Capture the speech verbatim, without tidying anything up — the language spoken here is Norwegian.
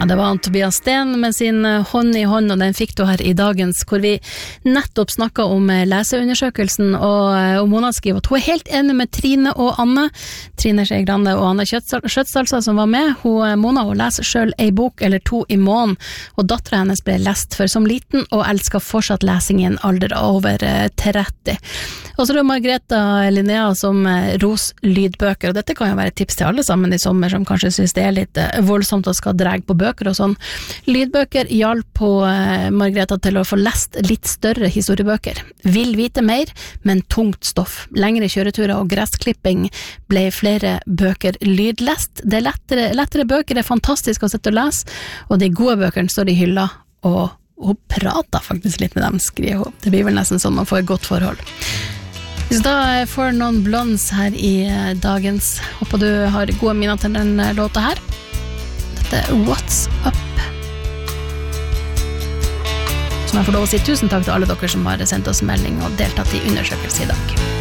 Ja, det var han Tobias Sten med sin hånd i hånd, og den fikk du her i dagens, hvor vi nettopp snakket om leseundersøkelsen, og, og Mona skriver at hun er helt enig med Trine og Anne, Trine Skei Grande og Anne Skjøtsdalsa som var med. Hun, Mona hun leser selv en bok eller to i måneden, og datteren hennes ble lest for som liten, og elsker fortsatt lesing i en alder over tretti. Og så er det Margreta Linnea som ros lydbøker, og dette kan jo være et tips til alle sammen i sommer, som kanskje synes det er litt voldsomt å skal drege på bøker og sånn. Lydbøker hjalp på eh, Margreta til å få lest litt større historiebøker. Vil vite mer, men tungt stoff. Lengre kjøreturer og gressklipping ble flere bøker lydlest. Det er lettere, lettere bøker er fantastisk å sette og lese, og de gode bøkene står i hylla, og hun prater faktisk litt med dem, skriver hun. Det blir vel nesten sånn man får et godt forhold. Så da får noen blonds her i dagens. Håper du har gode minner til den låta her. What's Up, som jeg får lov å si tusen takk til alle dere som har sendt oss melding og deltatt i undersøkelse i dag.